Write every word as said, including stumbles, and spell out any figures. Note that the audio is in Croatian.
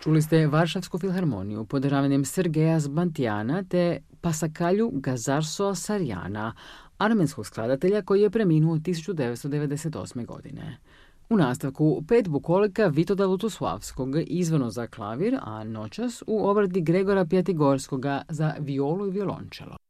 Čuli ste Varšavsku filharmoniju pod ravnanjem Sergeja Zbantijana te Pasakalju Gazarso Sarjana, armenskog skladatelja koji je preminuo tisuću devetsto devedeset osme. godine. U nastavku pet bukolika Vitoda Lutosławskog izvano za klavir, a noćas u obradi Gregora Pjatigorskoga za violu i violončelo.